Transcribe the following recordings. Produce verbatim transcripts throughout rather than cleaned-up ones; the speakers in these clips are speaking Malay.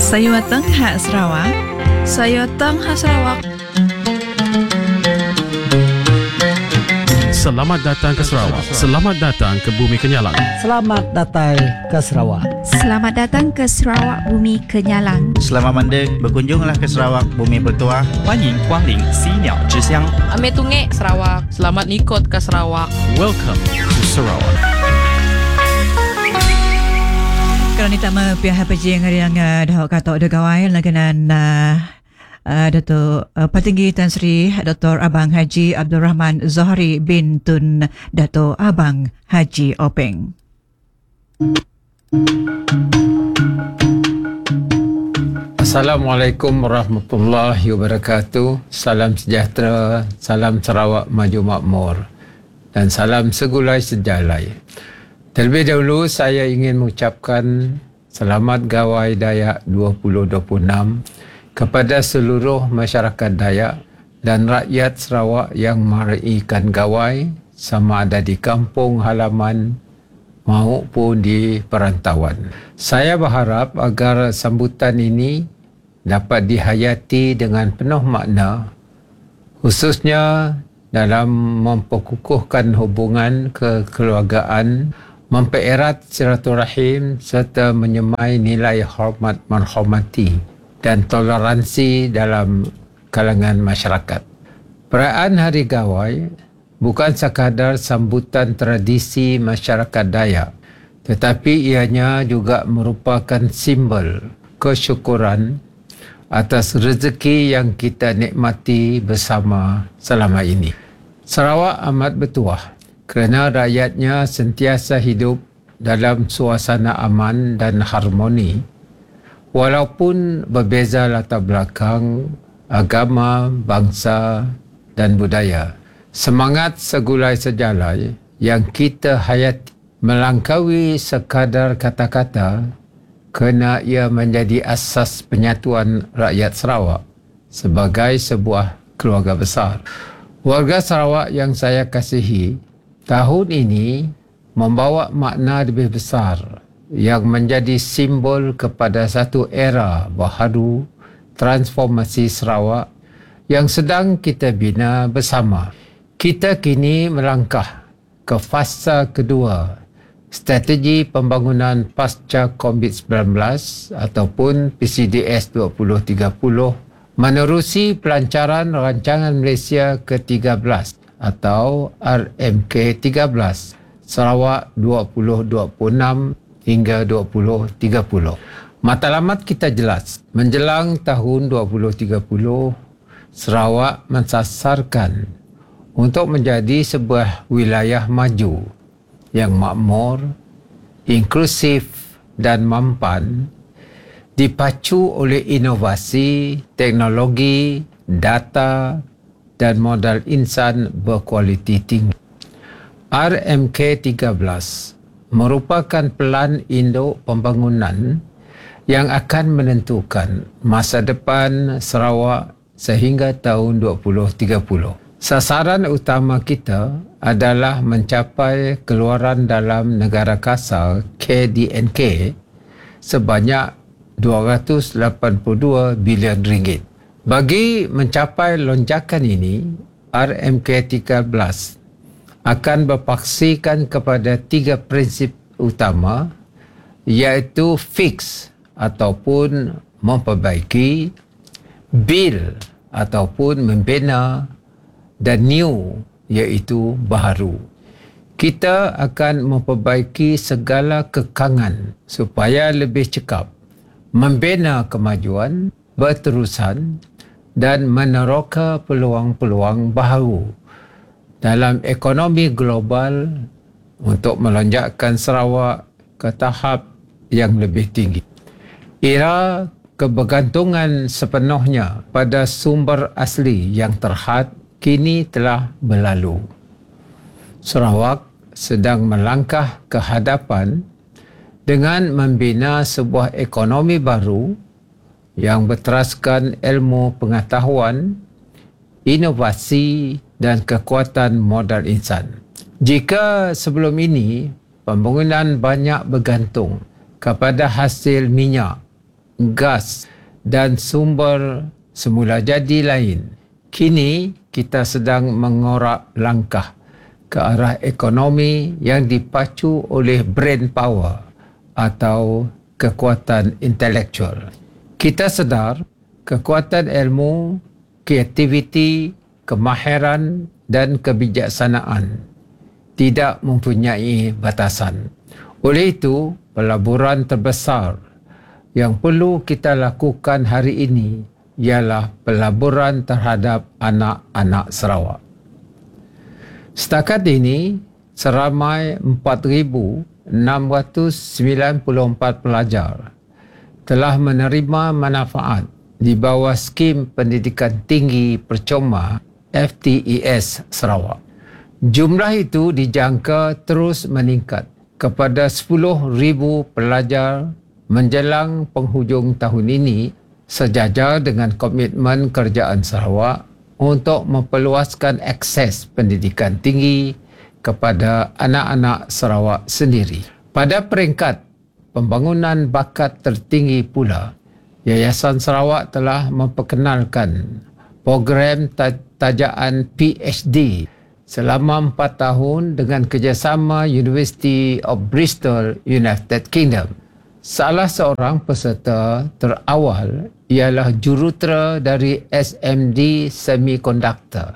Saya Wateng Hak Sarawak. Saya Wateng Hak Sarawak. Selamat datang ke Sarawak. Selamat datang ke Bumi Kenyalang. Selamat datang ke Sarawak. Selamat datang ke Sarawak Bumi Kenyalang. Selamat mandek, berkunjunglah ke Sarawak Bumi Bertuah. 欢迎光临犀鸟之乡。 Ame Tunge Sarawak. Selamat nikot ke Sarawak. Welcome to Sarawak. Kalau ni tak mempiah pejing yang dah kata ada kawan lagian Uh, Datuk uh, Petinggi Tan Sri Doktor Abang Haji Abdul Rahman Zohri bin Tun Datuk Abang Haji Openg. Assalamualaikum warahmatullahi wabarakatuh. Salam sejahtera, salam Sarawak maju makmur dan salam segulai sejalai. Terlebih dahulu saya ingin mengucapkan selamat Gawai Dayak dua ribu dua puluh enam kepada seluruh masyarakat Dayak dan rakyat Sarawak yang meraikan Gawai sama ada di kampung halaman maupun di perantauan. Saya berharap agar sambutan ini dapat dihayati dengan penuh makna, khususnya dalam memperkukuhkan hubungan kekeluargaan, mempererat silaturahim serta menyemai nilai hormat menghormati dan toleransi dalam kalangan masyarakat. Perayaan Hari Gawai bukan sekadar sambutan tradisi masyarakat Dayak, tetapi ianya juga merupakan simbol kesyukuran atas rezeki yang kita nikmati bersama selama ini. Sarawak amat bertuah kerana rakyatnya sentiasa hidup dalam suasana aman dan harmoni, walaupun berbeza latar belakang, agama, bangsa dan budaya. Semangat segulai sejalai yang kita hayati melangkaui sekadar kata-kata kerana ia menjadi asas penyatuan rakyat Sarawak sebagai sebuah keluarga besar. Warga Sarawak yang saya kasihi, tahun ini membawa makna lebih besar yang menjadi simbol kepada satu era baharu transformasi Sarawak yang sedang kita bina bersama. Kita kini melangkah ke fasa kedua strategi pembangunan pasca covid sembilan belas ataupun P C D S dua ribu tiga puluh menerusi pelancaran Rancangan Malaysia ke tiga belas atau R M K tiga belas Sarawak dua ribu dua puluh enam hingga dua ribu tiga puluh. Matlamat kita jelas. Menjelang tahun dua ribu tiga puluh, Sarawak mensasarkan untuk menjadi sebuah wilayah maju yang makmur, inklusif dan mampan, dipacu oleh inovasi, teknologi, data dan modal insan berkualiti tinggi. R M K tiga belas merupakan pelan induk pembangunan yang akan menentukan masa depan Sarawak sehingga tahun dua ribu tiga puluh. Sasaran utama kita adalah mencapai keluaran dalam negara kasar K D N K sebanyak dua ratus lapan puluh dua bilion ringgit. Bagi mencapai lonjakan ini, R M K tiga belas akan berpaksikan kepada tiga prinsip utama, iaitu fix ataupun memperbaiki, build ataupun membina, dan new iaitu baharu. Kita akan memperbaiki segala kekangan supaya lebih cekap, membina kemajuan berterusan dan meneroka peluang-peluang baharu dalam ekonomi global untuk melonjakkan Sarawak ke tahap yang lebih tinggi. Era kebergantungan sepenuhnya pada sumber asli yang terhad kini telah berlalu. Sarawak sedang melangkah ke hadapan dengan membina sebuah ekonomi baru yang berteraskan ilmu pengetahuan, inovasi dan kekuatan modal insan. Jika sebelum ini pembangunan banyak bergantung kepada hasil minyak gas dan sumber semula jadi lain. Kini kita sedang mengorak langkah ke arah ekonomi yang dipacu oleh brain power atau kekuatan intelektual. Kita sedar kekuatan ilmu, kreativiti, kemahiran dan kebijaksanaan tidak mempunyai batasan. Oleh itu, pelaburan terbesar yang perlu kita lakukan hari ini ialah pelaburan terhadap anak-anak Sarawak. Setakat ini, seramai empat ribu enam ratus sembilan puluh empat pelajar telah menerima manfaat di bawah skim pendidikan tinggi percuma F T E S Sarawak. Jumlah itu dijangka terus meningkat kepada sepuluh ribu pelajar menjelang penghujung tahun ini, sejajar dengan komitmen kerajaan Sarawak untuk memperluaskan akses pendidikan tinggi kepada anak-anak Sarawak sendiri. Pada peringkat pembangunan bakat tertinggi pula, Yayasan Sarawak telah memperkenalkan program tajaan P H D selama empat tahun dengan kerjasama University of Bristol, United Kingdom. Salah seorang peserta terawal ialah jurutera dari S M D Semiconductor.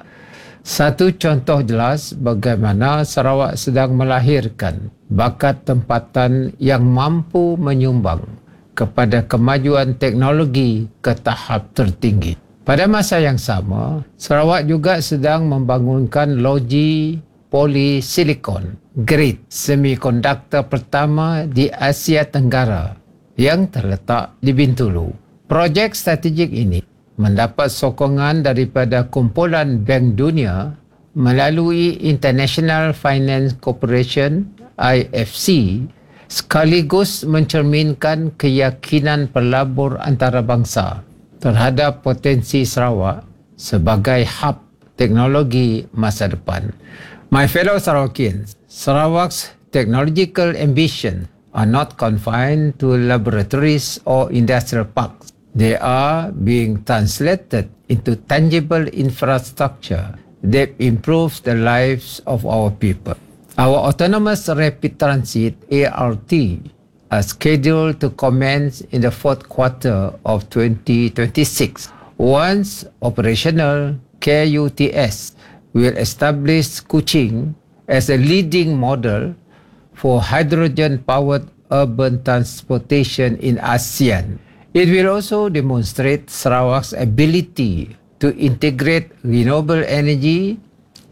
Satu contoh jelas bagaimana Sarawak sedang melahirkan bakat tempatan yang mampu menyumbang kepada kemajuan teknologi ke tahap tertinggi. Pada masa yang sama, Sarawak juga sedang membangunkan loji polysilicon grade semiconductor pertama di Asia Tenggara yang terletak di Bintulu. Projek strategik ini mendapat sokongan daripada kumpulan Bank Dunia melalui International Finance Corporation I F C, sekaligus mencerminkan keyakinan pelabur antarabangsa terhadap potensi Sarawak sebagai hub teknologi masa depan. My fellow Sarawakians, Sarawak's technological ambition are not confined to laboratories or industrial parks. They are being translated into tangible infrastructure that improves the lives of our people. Our autonomous rapid transit A R T are scheduled to commence in the fourth quarter of twenty twenty-six. Once operational, K U T S will establish Kuching as a leading model for hydrogen-powered urban transportation in ASEAN. It will also demonstrate Sarawak's ability to integrate renewable energy,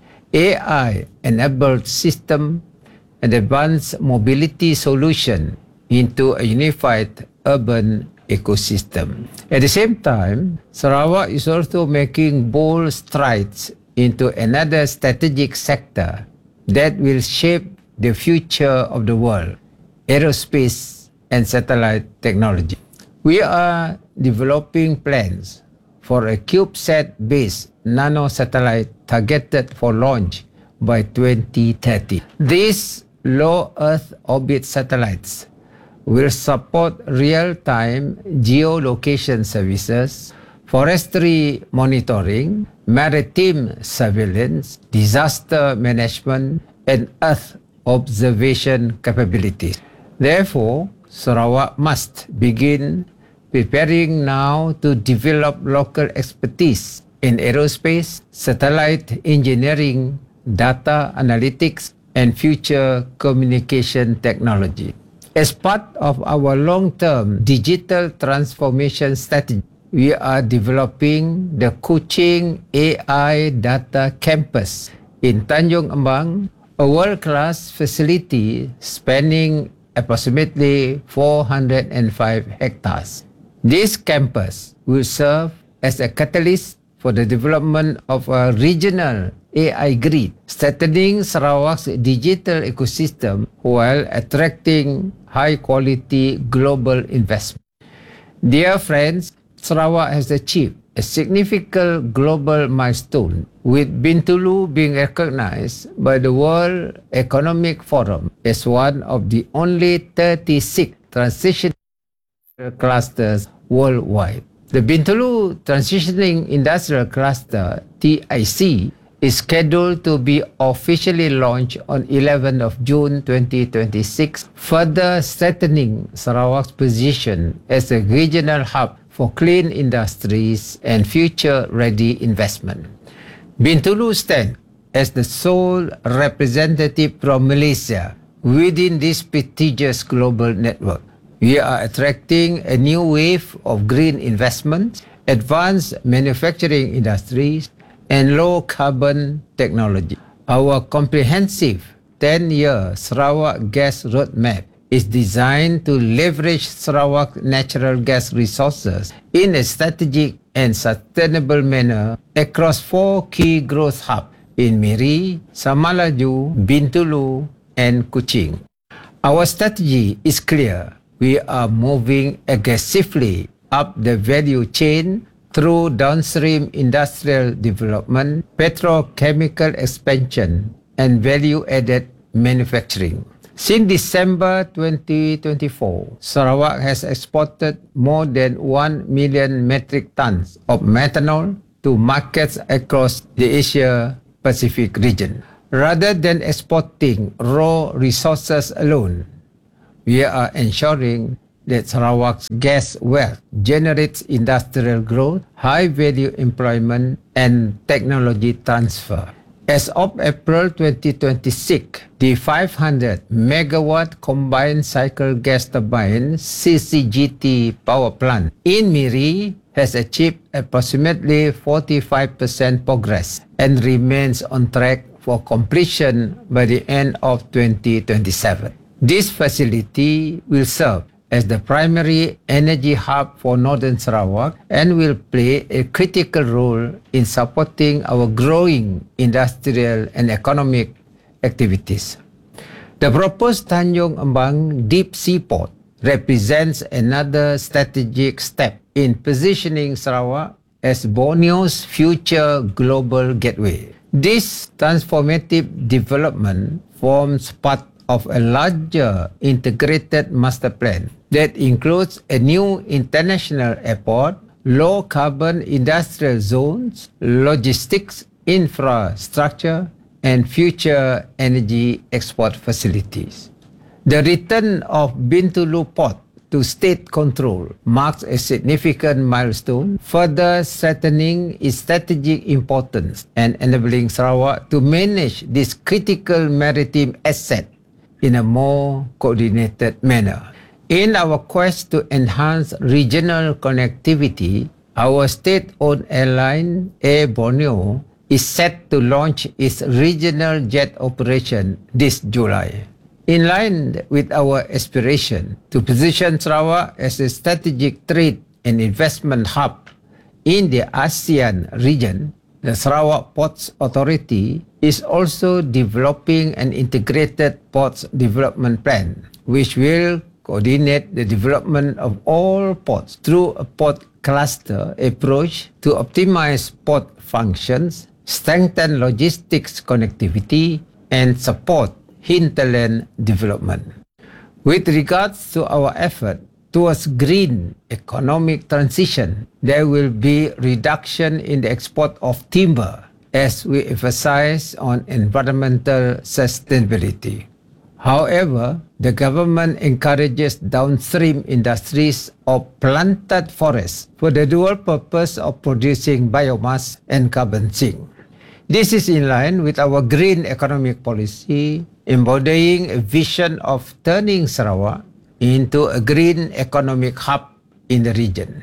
A I-enabled system, and advanced mobility solution into a unified urban ecosystem. At the same time, Sarawak is also making bold strides into another strategic sector that will shape the future of the world, aerospace and satellite technology. We are developing plans for a CubeSat-based nano-satellite targeted for launch by twenty thirty. These low Earth orbit satellites will support real-time geolocation services, forestry monitoring, maritime surveillance, disaster management, and Earth observation capabilities. Therefore, Sarawak must begin preparing now to develop local expertise in aerospace, satellite engineering, data analytics, and future communication technology. As part of our long-term digital transformation strategy, we are developing the Kuching A I Data Campus in Tanjung Embang, a world-class facility spanning approximately four hundred five hectares. This campus will serve as a catalyst for the development of a regional A I grid, strengthening Sarawak's digital ecosystem while attracting high-quality global investment. Dear friends, Sarawak has achieved a significant global milestone, with Bintulu being recognized by the World Economic Forum as one of the only thirty-six transition clusters worldwide. The Bintulu Transitioning Industrial Cluster, T I C, is scheduled to be officially launched on eleventh of June twenty twenty-six, further strengthening Sarawak's position as a regional hub for clean industries and future-ready investment. Bintulu stands as the sole representative from Malaysia within this prestigious global network. We are attracting a new wave of green investments, advanced manufacturing industries, and low-carbon technology. Our comprehensive ten-year Sarawak Gas Roadmap is designed to leverage Sarawak's natural gas resources in a strategic and sustainable manner across four key growth hubs in Miri, Samalaju, Bintulu, and Kuching. Our strategy is clear. We are moving aggressively up the value chain through downstream industrial development, petrochemical expansion, and value-added manufacturing. Since December twenty twenty-four, Sarawak has exported more than one million metric tons of methanol to markets across the Asia-Pacific region. Rather than exporting raw resources alone, we are ensuring that Sarawak's gas wealth generates industrial growth, high-value employment, and technology transfer. As of April twenty twenty-six, the five hundred megawatt combined cycle gas turbine C C G T power plant in Miri has achieved approximately forty-five percent progress and remains on track for completion by the end of twenty twenty-seven. This facility will serve as the primary energy hub for Northern Sarawak and will play a critical role in supporting our growing industrial and economic activities. The proposed Tanjung Embang Deep Sea Port represents another strategic step in positioning Sarawak as Borneo's future global gateway. This transformative development forms part of a larger integrated master plan that includes a new international airport, low-carbon industrial zones, logistics infrastructure, and future energy export facilities. The return of Bintulu Port to state control marks a significant milestone, further strengthening its strategic importance and enabling Sarawak to manage this critical maritime asset in a more coordinated manner. In our quest to enhance regional connectivity, our state-owned airline, Air Borneo, is set to launch its regional jet operation this July. In line with our aspiration to position Sarawak as a strategic trade and investment hub in the ASEAN region, the Sarawak Ports Authority is also developing an integrated ports development plan, which will coordinate the development of all ports through a port cluster approach to optimize port functions, strengthen logistics connectivity, and support hinterland development. With regards to our effort towards green economic transition, there will be reduction in the export of timber as we emphasize on environmental sustainability. However, the government encourages downstream industries of planted forests for the dual purpose of producing biomass and carbon sink. This is in line with our green economic policy, embodying a vision of turning Sarawak into a green economic hub in the region.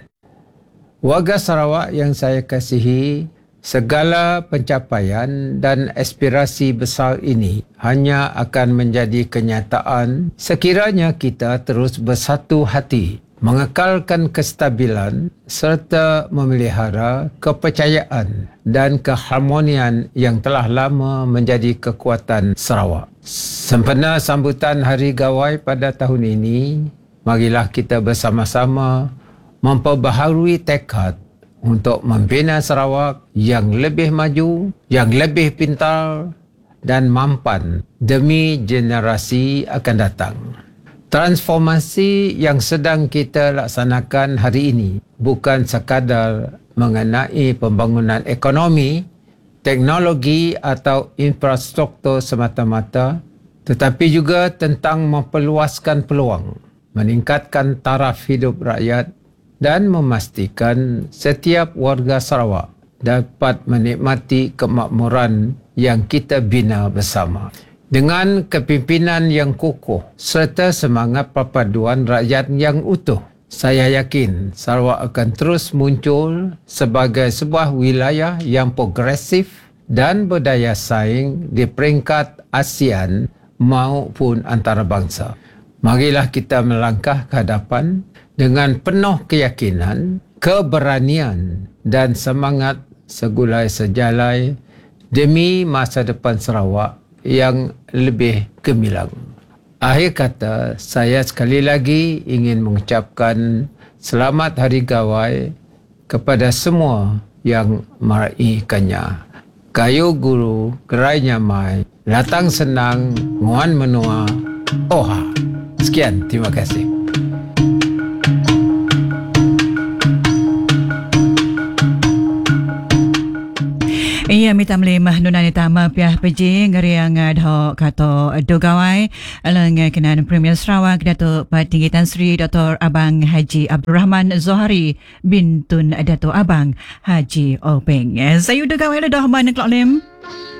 Warga Sarawak yang saya kasihi, segala pencapaian dan aspirasi besar ini hanya akan menjadi kenyataan sekiranya kita terus bersatu hati, mengekalkan kestabilan serta memelihara kepercayaan dan keharmonian yang telah lama menjadi kekuatan Sarawak. Sempena sambutan Hari Gawai pada tahun ini, marilah kita bersama-sama memperbaharui tekad untuk membina Sarawak yang lebih maju, yang lebih pintar dan mampan demi generasi akan datang. Transformasi yang sedang kita laksanakan hari ini bukan sekadar mengenai pembangunan ekonomi, teknologi atau infrastruktur semata-mata, tetapi juga tentang memperluaskan peluang, meningkatkan taraf hidup rakyat dan memastikan setiap warga Sarawak dapat menikmati kemakmuran yang kita bina bersama. Dengan kepimpinan yang kukuh serta semangat perpaduan rakyat yang utuh, saya yakin Sarawak akan terus muncul sebagai sebuah wilayah yang progresif dan berdaya saing di peringkat ASEAN maupun antarabangsa. Marilah kita melangkah ke hadapan dengan penuh keyakinan, keberanian dan semangat segulai sejalai demi masa depan Sarawak yang lebih gemilang. Akhir kata, saya sekali lagi ingin mengucapkan selamat Hari Gawai kepada semua yang meraihkannya. Kayu guru, gerai nyamai, latang senang, nguan menua, oha. Sekian, terima kasih. Ia minta melimah nunani tama piah peji ngeriang dho kato dogawai alang kenan Premier Sarawak Datuk Patinggi Tan Sri Doktor Abang Haji Abdul Rahman Zohari bin Tun Datuk Abang Haji Openg. Saya dogawai dah man klok lem.